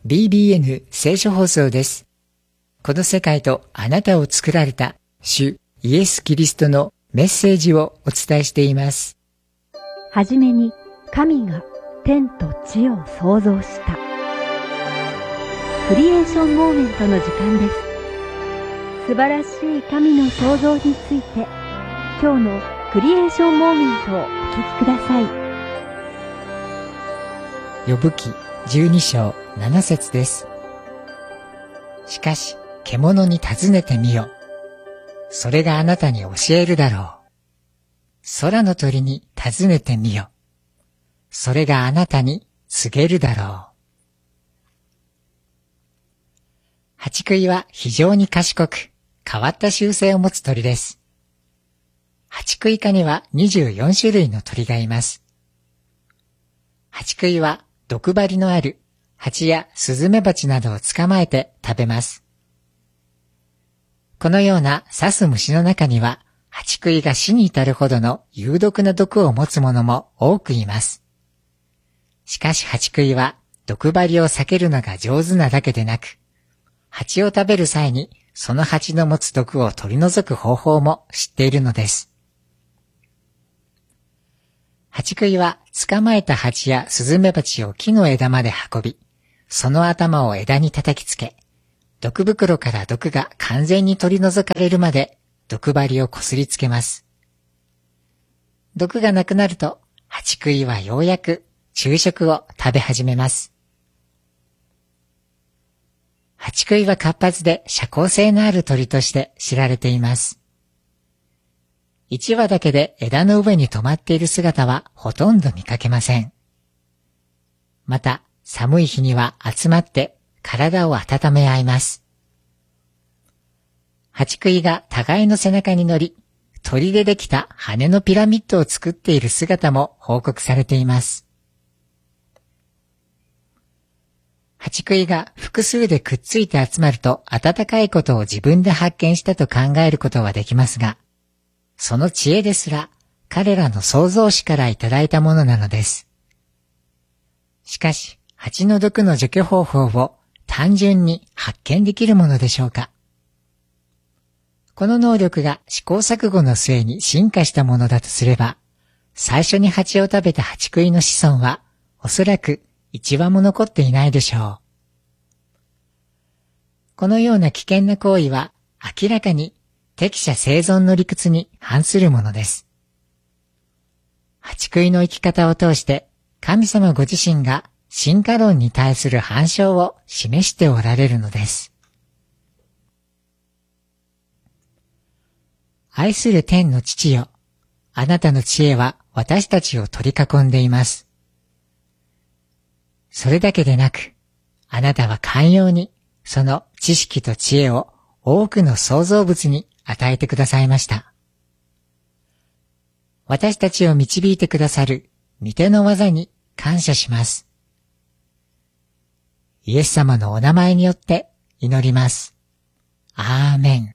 BBN 聖書放送です。この世界とあなたを作られた主イエス・キリストのメッセージをお伝えしています。 はじめに神が天と地を創造した。クリエーションモーメントの時間です。素晴らしい神の創造について、今日のクリエーションモーメントをお聞きください。 呼ぶ記12章7節です。しかし、獣に尋ねてみよ。それがあなたに教えるだろう。空の鳥に尋ねてみよ。それがあなたに告げるだろう。ハチクイは非常に賢く、変わった習性を持つ鳥です。ハチクイ科には24種類の鳥がいます。ハチクイは毒針のある蜂やスズメバチなどを捕まえて食べます。このような刺す虫の中には、ハチクイが死に至るほどの有毒な毒を持つものも多くいます。しかしハチクイは毒針を避けるのが上手なだけでなく、蜂を食べる際にその蜂の持つ毒を取り除く方法も知っているのです。ハチクイは捕まえた蜂やスズメバチを木の枝まで運び、その頭を枝に叩きつけ、毒袋から毒が完全に取り除かれるまで毒針をこすりつけます。毒がなくなると、ハチクイはようやく昼食を食べ始めます。ハチクイは活発で社交性のある鳥として知られています。1羽だけで枝の上に止まっている姿はほとんど見かけません。また、寒い日には集まって体を温め合います。ハチクイが互いの背中に乗り、鳥でできた羽のピラミッドを作っている姿も報告されています。ハチクイが複数でくっついて集まると暖かいことを自分で発見したと考えることはできますが、その知恵ですら彼らの創造主からいただいたものなのです。しかし、蜂の毒の除去方法を単純に発見できるものでしょうか。この能力が試行錯誤の末に進化したものだとすれば、最初に蜂を食べたハチクイの子孫はおそらく一羽も残っていないでしょう。このような危険な行為は明らかに適者生存の理屈に反するものです。ハチクイの生き方を通して神様ご自身が進化論に対する反証を示しておられるのです。愛する天の父よ、あなたの知恵は私たちを取り囲んでいます。それだけでなく、あなたは寛容にその知識と知恵を多くの創造物に与えてくださいました。私たちを導いてくださる御手の技に感謝します。イエス様のお名前によって祈ります。アーメン。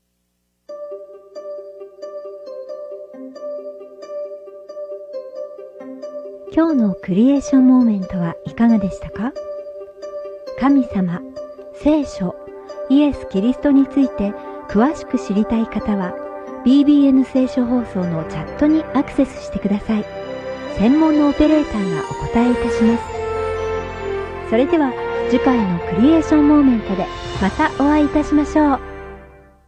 今日のクリエーションモーメントはいかがでしたか？神様、聖書、イエス・キリストについて詳しく知りたい方は BBN 聖書放送のチャットにアクセスしてください。専門のオペレーターがお答えいたします。それでは次回のクリエーションモーメントでまたお会いいたしましょう。